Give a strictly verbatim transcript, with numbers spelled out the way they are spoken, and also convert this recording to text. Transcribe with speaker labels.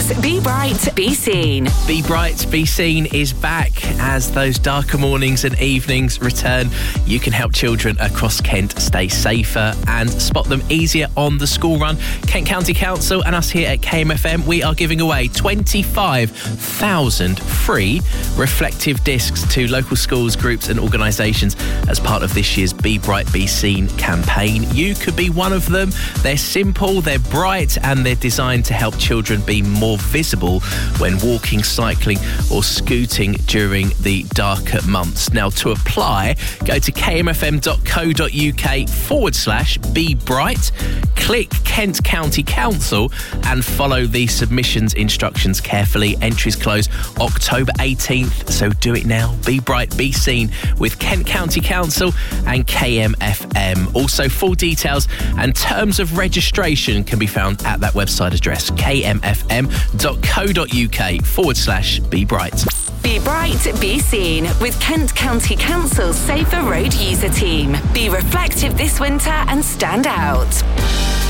Speaker 1: K's Be Bright, Be Seen.
Speaker 2: Be Bright, Be Seen is back. As those darker mornings and evenings return, you can help children across Kent stay safer and spot them easier on the school run. Kent County Council and us here at K M F M, we are giving away twenty-five thousand free reflective discs to local schools, groups and organisations as part of this year's Be Bright, Be Seen campaign. You could be one of them. They're simple, they're bright and they're designed to help children be more visible when walking, cycling or scooting during the darker months. Now, to apply, go to kmfm.co.uk forward slash Be Bright, click Kent County Council and follow the submissions instructions carefully. Entries close October eighteenth, so do it now. Be Bright, Be Seen with Kent County Council and K M F M. Also, full details and terms of registration can be found at that website address, kmfm.co.uk forward slash Be Bright.
Speaker 1: Be Bright, Be Seen with Kent County Council's Safer Road User Team. Be reflective this winter and stand out.